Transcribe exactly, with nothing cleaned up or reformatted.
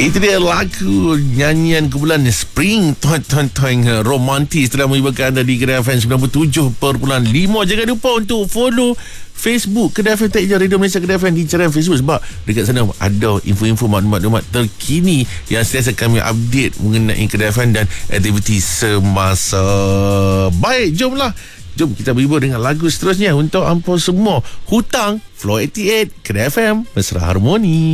Itu dia lagu nyanyian kumpulan Spring Toing Toing Toing romantis telah menghibahkan anda di Kedai F M sembilan puluh tujuh perpuluhan lima. Jangan lupa untuk follow Facebook Kedai F M Tak Hijau Radio Malaysia Kedai F M di caran Facebook, sebab dekat sana ada info-info maklumat-maklumat terkini yang sentiasa kami update mengenai Kedai F M dan aktiviti semasa. Baik, jomlah Jom kita berhibur dengan lagu seterusnya untuk ampun semua hutang. Floor lapan puluh lapan Kedai F M, Mesra Harmoni.